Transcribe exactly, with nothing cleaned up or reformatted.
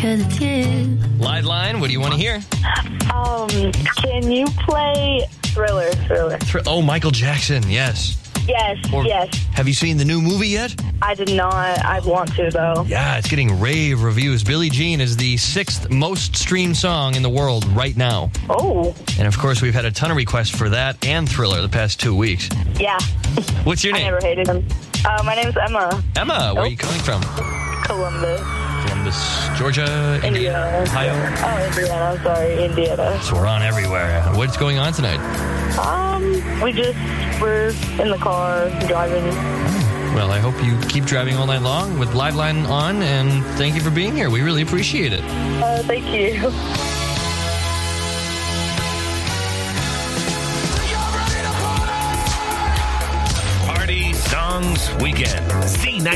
cause it's you. Live line, what do you want to hear? Um, can you play Thriller? Thriller. Thr- oh, Michael Jackson, yes. Yes, Or- yes. Have you seen the new movie yet? I did not. I want to, though. Yeah, it's getting rave reviews. Billie Jean is the sixth most streamed song in the world right now. Oh, And of course, we've had a ton of requests for that and Thriller the past two weeks. yeah. What's your I name? never hated him. Uh, my name is Emma. Emma, where are Oh. you calling from? Columbus. Columbus, Georgia, Indiana. Ohio. Oh, Indiana. I'm sorry, Indiana. So we're on everywhere. What's going on tonight? Um, we just, we're in the car driving. Well, I hope you keep driving all night long with Live Line on, and thank you for being here. We really appreciate it. Uh, thank you. Party Songs Weekend. C